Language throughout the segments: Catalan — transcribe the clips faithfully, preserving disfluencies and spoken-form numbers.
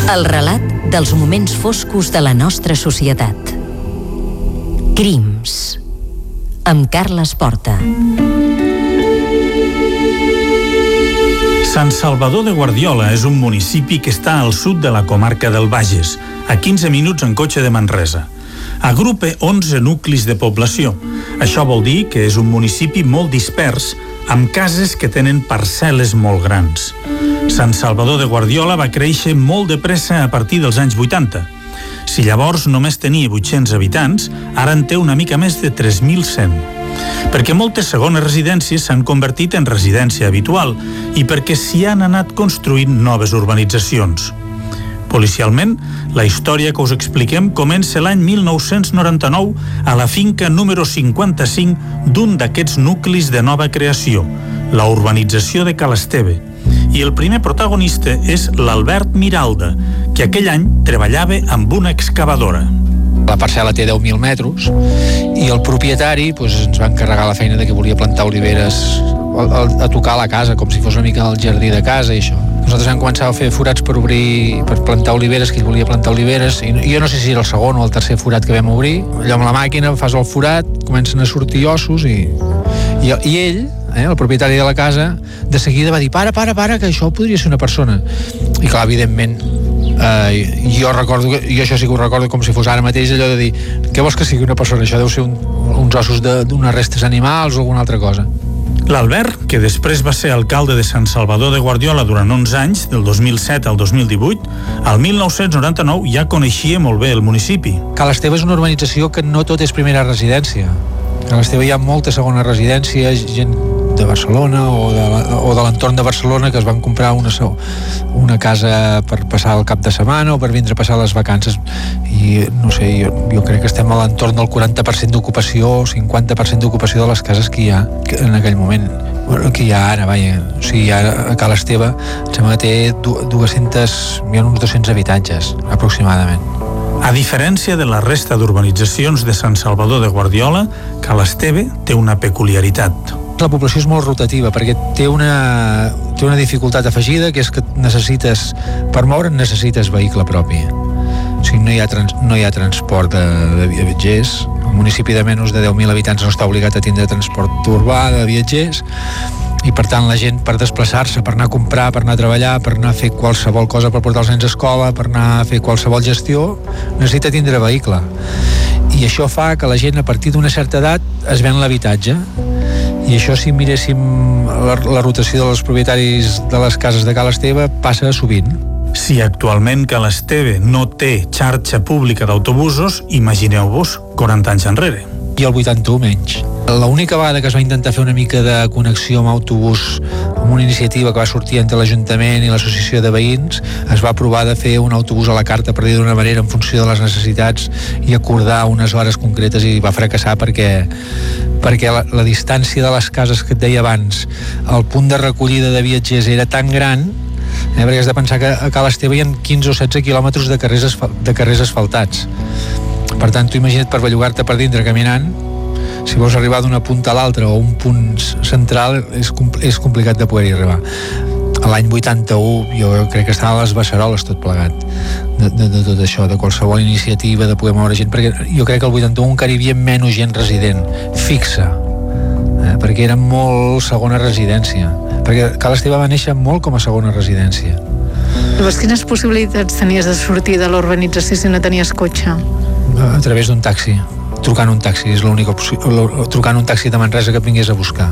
El relat dels moments foscos de la nostra societat. Crims, amb Carles Porta. Sant Salvador de Guardiola és un municipi que està al sud de la comarca del Bages, a quinze minuts en cotxe de Manresa. Agrupa onze nuclis de població. Això vol dir que és un municipi molt dispers, amb cases que tenen parcel·les molt grans. Sant Salvador de Guardiola va créixer molt de pressa a partir dels anys vuitanta. Si llavors només tenia vuit-cents habitants, ara en té una mica més de tres mil cent. Perquè moltes segones residències s'han convertit en residència habitual i perquè s'hi han anat construint noves urbanitzacions. Policialment, la història que us expliquem comença l'any mil nou-cents noranta-nou a la finca número cinquanta-cinc d'un d'aquests nuclis de nova creació, la urbanització de Ca l'Esteve. I el primer protagonista és l'Albert Miralda, que aquell any treballava amb una excavadora. La parcel·la té deu mil metres i el propietari doncs, ens va encarregar la feina de que volia plantar oliveres a, a, a tocar la casa, com si fos una mica el jardí de casa i això. Nosaltres vam començar a fer forats per obrir, per plantar oliveres, que ell volia plantar oliveres, i jo no sé si era el segon o el tercer forat que vam obrir. Allò amb la màquina fas el forat, comencen a sortir ossos i, i, i ell, eh, el propietari de la casa, de seguida va dir, para, para, para, que això podria ser una persona. I clar, evidentment, eh, jo recordo, jo això sí que ho recordo com si fos ara mateix, allò de dir, què vols que sigui una persona? Això deu ser un, uns ossos d'unes restes animals o alguna altra cosa. L'Albert, que després va ser alcalde de Sant Salvador de Guardiola durant onze anys, del dos mil set al dos mil divuit, al mil nou-cents noranta-nou ja coneixia molt bé el municipi. Ca l'Esteve és una urbanització que no tot és primera residència. A l'Esteve hi ha moltes segones residències, gent de Barcelona o de, o de l'entorn de Barcelona que es van comprar una, una casa per passar el cap de setmana o per vindre a passar les vacances i no sé, jo, jo crec que estem a l'entorn del quaranta per cent d'ocupació, cinquanta per cent d'ocupació de les cases que hi ha en aquell moment, bueno, que hi ha ara, vaja, o sigui, ara a Ca l'Esteve em sembla que té dues-centes, hi ha uns dos-cents habitatges aproximadament. A diferència de la resta d'urbanitzacions de Sant Salvador de Guardiola, Ca l'Esteve té una peculiaritat. La població és molt rotativa perquè té una, té una dificultat afegida, que és que necessites, per moure'n necessites vehicle propi. O sigui, no hi ha, trans, no hi ha transport de, de viatgers. El municipi de menys de deu mil habitants no està obligat a tindre transport urbà de viatgers i per tant la gent per desplaçar-se, per anar a comprar, per anar a treballar, per anar a fer qualsevol cosa, per portar els nens a escola, per anar a fer qualsevol gestió, necessita tindre vehicle. I això fa que la gent a partir d'una certa edat es ven l'habitatge. I això, si miréssim la, la rotació dels propietaris de les cases de Ca l'Esteve, passa sovint. Si actualment Ca l'Esteve no té xarxa pública d'autobusos, imagineu-vos quaranta anys enrere. I el vuitanta-u menys. L'única vegada que es va intentar fer una mica de connexió amb autobús, amb una iniciativa que va sortir entre l'Ajuntament i l'Associació de Veïns, es va provar de fer un autobús a la carta, per dir d'una manera, en funció de les necessitats i acordar unes hores concretes, i va fracassar perquè, perquè la, la distància de les cases que et deia abans, el punt de recollida de viatgers era tan gran, eh, perquè has de pensar que a Ca l'Esteve hi ha quinze o setze quilòmetres de carrers, de carrers asfaltats. Per tant, tu imagina't per bellugar-te per dintre caminant, si vols arribar d'una punta a l'altra o un punt central, és, compl- és complicat de poder-hi arribar. A l'any vuitanta-u jo crec que estava a les beceroles tot plegat de, de, de tot això, de qualsevol iniciativa de poder moure gent, perquè jo crec que el vuitanta-u encara hi havia menys gent resident fixa, eh? Perquè era molt segona residència, perquè Ca l'Esteve va néixer molt com a segona residència. Llavors, quines possibilitats tenies de sortir de l'urbanització si no tenies cotxe? A través d'un taxi, trucant un taxi, és l'única possible, trucant un taxi de Manresa que et vingués a buscar.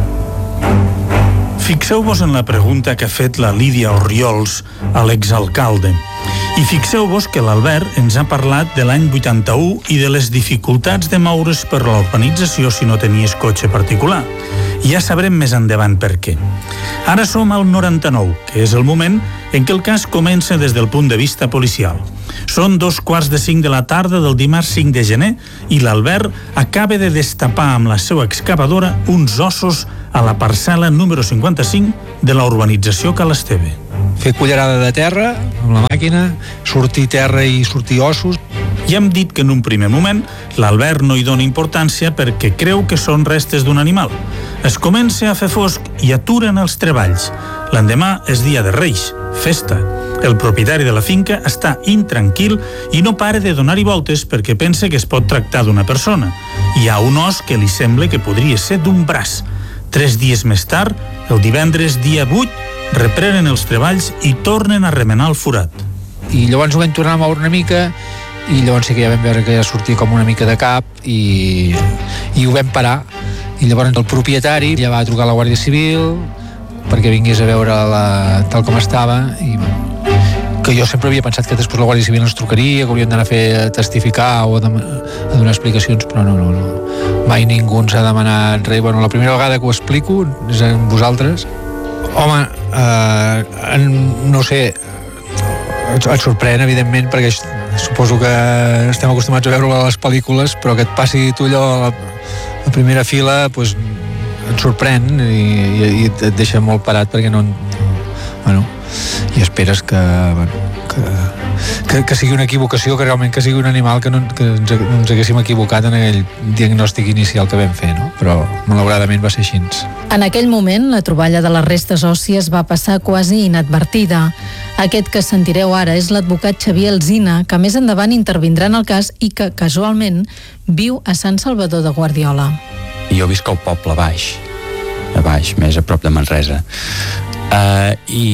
Fixeu-vos en la pregunta que ha fet la Lídia Orriols a l'exalcalde. I fixeu-vos que l'Albert ens ha parlat de l'any vuitanta-u i de les dificultats de moure's per la urbanització si no tenies cotxe particular. I ja sabrem més endavant per què. Ara som al noranta-nou, que és el moment en què el cas comença des del punt de vista policial. Són dos quarts de cinc de la tarda del dimarts cinc de gener i l'Albert acaba de destapar amb la seva excavadora uns ossos a la parcel·la número cinquanta-cinc de la urbanització Ca l'Esteve. Fer cullerada de terra amb la màquina, sortir terra i sortir ossos. Ja hem dit que en un primer moment l'Albert no hi dona importància perquè creu que són restes d'un animal. Es comença a fer fosc i aturen els treballs. L'endemà és dia de Reis festa. El propietari de la finca està intranquil i no para de donar-hi voltes perquè pensa que es pot tractar d'una persona. Hi ha un os que li sembla que podria ser d'un braç. Tres dies més tard, el divendres dia vuit, reprenen els treballs i tornen a remenar el forat. I llavors ho vam tornar a moure una mica i llavors sí que ja vam veure que ja sortia com una mica de cap i, i ho vam parar. I llavors el propietari ja va trucar a la Guàrdia Civil perquè vingués a veure la, tal com estava i que jo sempre havia pensat que després la Guàrdia Civil ens trucaria, que haurien d'anar a fer a testificar o a, a donar explicacions, però no, no, no. Mai ningú ens ha demanat res. Bueno, la primera vegada que ho explico és amb vosaltres. Home, eh, no sé, et sorprèn, evidentment, perquè suposo que estem acostumats a veure a les pel·lícules, però que et passi tu allò a la, a primera fila, doncs et sorprèn i, i, i et deixa molt parat perquè no... Bueno, i esperes que, bueno, que, que, que sigui una equivocació, que realment que sigui un animal que no, que ens, no ens haguéssim equivocat en aquell diagnòstic inicial que vam fer, no? Però malauradament va ser així. En aquell moment, la troballa de les restes òssies va passar quasi inadvertida. Aquest que sentireu ara és l'advocat Xavier Alsina, que més endavant intervindrà en el cas i que, casualment, viu a Sant Salvador de Guardiola. Jo visc al poble baix, a baix, més a prop de Manresa. Uh,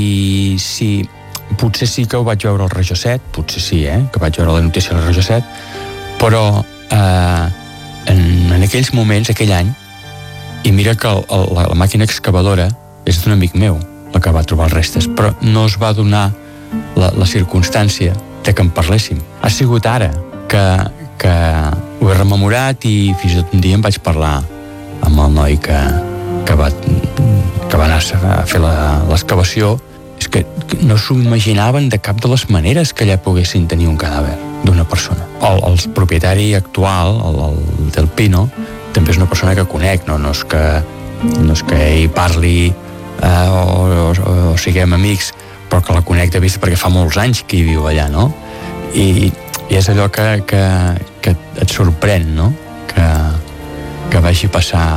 i sí, potser sí que ho vaig veure al Regió set, potser sí, eh, que vaig veure la notícia al Regió set, però uh, en, en aquells moments, aquell any, i mira que el, el, la, la màquina excavadora és d'un amic meu, la que va trobar els restes, però no es va donar la, la circumstància de que en parléssim. Ha sigut ara que, que ho he rememorat i fins i tot un dia em vaig parlar amb el noi que, que va que va anar a fer l'excavació. És que no s'ho imaginaven de cap de les maneres que allà poguessin tenir un cadàver d'una persona. El, el propietari actual, el, el del Pino, també és una persona que conec, no, no, és, que, no és que ell parli eh, o, o, o siguem amics, però que la conec de vista perquè fa molts anys que hi viu allà, no? I, i és allò que, que, que et sorprèn, no? Que, que vagi passar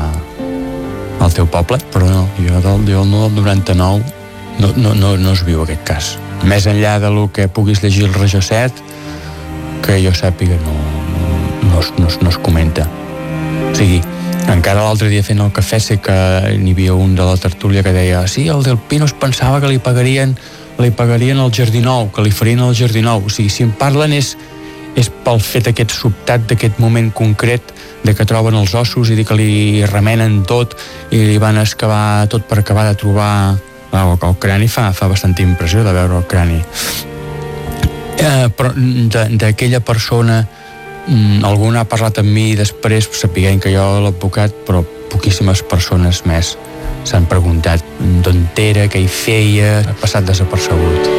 al teu poble, però no, jo del, jo del noranta-nou no, no, no, no es viu aquest cas. Més enllà de lo que puguis llegir el Regió set, que jo sàpiga no, no, no, es, no, no es comenta. O sigui, encara l'altre dia fent el cafè sé que n'hi havia un de la tertúlia que deia sí, el del Pino es pensava que li pagarien li pagarien el Jardí Nou, que li farien el Jardí Nou. O sigui, si en parlen és, és pel fet aquest sobtat d'aquest moment concret de que troben els ossos i de que li remenen tot i li van excavar tot per acabar de trobar el, el crani. Fa, fa bastanta impressió de veure el crani. Eh, però d'aquella persona algú ha parlat amb mi després, sapiguent que jo l'advocat, però poquíssimes persones més s'han preguntat d'on era, què hi feia, ha passat desapercebut.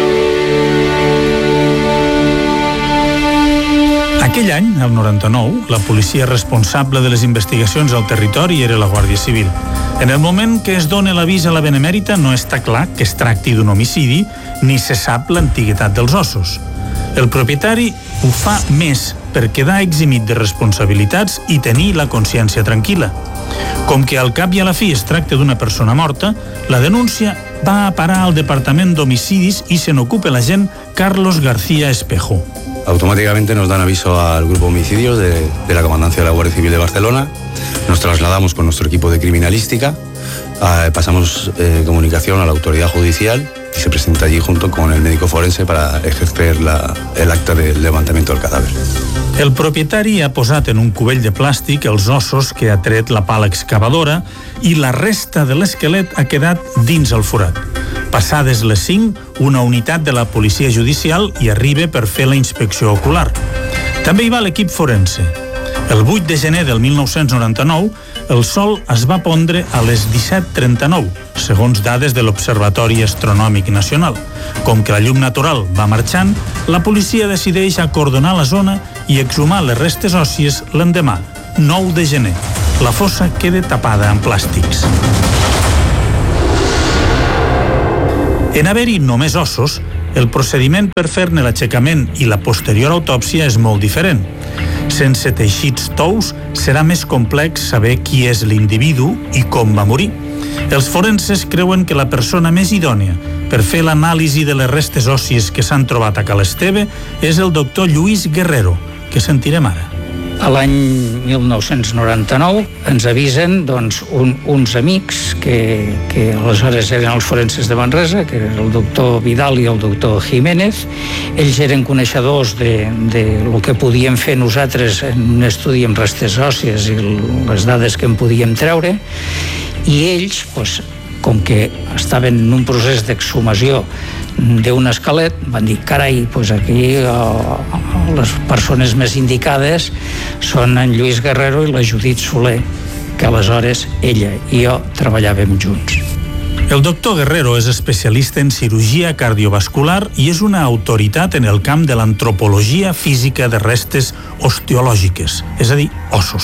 Aquell any, el noranta-nou, la policia responsable de les investigacions al territori era la Guàrdia Civil. En el moment que es dona l'avís a la Benemèrita no està clar que es tracti d'un homicidi ni se sap l'antiguitat dels ossos. El propietari ho fa més per quedar eximit de responsabilitats i tenir la consciència tranquil·la. Com que al cap i a la fi es tracta d'una persona morta, la denúncia va a parar al Departament d'Homicidis y se n'ocupa l'agent Carlos García Espejo. Automáticamente nos dan aviso al grupo homicidios de, de la Comandancia de la Guardia Civil de Barcelona. Nos trasladamos con nuestro equipo de criminalística, eh, pasamos eh, comunicación a la autoridad judicial y se presenta allí junto con el médico forense para ejercer la, el acta del levantamiento del cadáver. El propietari ha posat en un cubell de plàstic els ossos que ha tret la pala excavadora i la resta de l'esquelet ha quedat dins el forat. Passades les cinc, una unitat de la policia judicial hi arriba per fer la inspecció ocular. També hi va l'equip forense. El vuit de gener del mil nou-cents noranta-nou, el sol es va pondre a les disset trenta-nou, segons dades de l'Observatori Astronòmic Nacional. Com que la llum natural va marxant, la policia decideix acordonar la zona i exhumar les restes òssies l'endemà, nou de gener. La fossa queda tapada amb plàstics. En haver-hi només ossos, el procediment per fer-ne l'aixecament i la posterior autòpsia és molt diferent. Sense teixits tous, serà més complex saber qui és l'individu i com va morir. Els forenses creuen que la persona més idònia per fer l'anàlisi de les restes òssies que s'han trobat a Cal Esteve és el doctor Lluís Guerrero, que sentirem ara. A l'any mil nou-cents noranta-nou ens avisen doncs, un, uns amics que, que aleshores eren els forenses de Manresa, que eren el doctor Vidal i el doctor Jiménez. Ells eren coneixedors de, de lo que podíem fer nosaltres en un estudi amb restes òssies i les dades que en podíem treure, i ells, doncs, com que estaven en un procés d'exhumació d'un esquelet, van dir, carai, doncs aquí oh, les persones més indicades són en Lluís Guerrero i la Judit Soler, que aleshores ella i jo treballàvem junts. El doctor Guerrero és especialista en cirurgia cardiovascular i és una autoritat en el camp de l'antropologia física de restes osteològiques, és a dir, ossos.